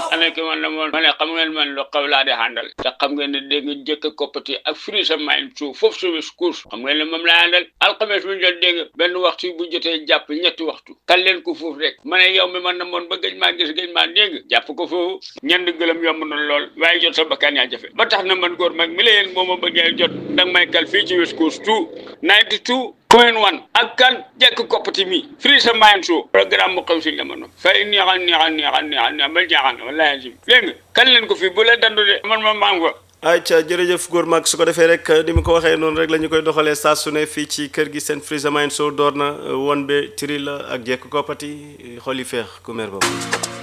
ane ki man la moon ma ne xam ngeen man lu xaw laa di àndal te xam ngeen ne dégg nga jëkk koppati ak firi sa mayin suuf foofu service course xam ngeen ne moom laa àndal alxames bu jot dégg nga benn waxtu bu jotee jàpp ñetti waxtu kal leen ko foofu rek ma ne yow mi man na moon ba gëj maa gis gëj maa dégg jàpp ko foofu ñend gëlëm yomb na lool waaye jot sa bakkaan yaa jafe ba tax na man góor mag mi la yéen moo ma bëggee jot danga may kal fii ci West Coast 92.1 ak kan jekk koppati mi firi sa mayin suuf programme mu xew si jamono fay neexal ba jaaxal wallaahi jim dégg nga kan leen ko fii bu la dandu de man ma maa ngi fa ayca jërëjëf góor mag su ko defee rek ni mu ko waxee noonu rek la ñu koy doxalee saa su ne fii ci kër gi seen Freezer Mind Show door na won be tiri la ak jekk koppati xol yi feex ku mer boobu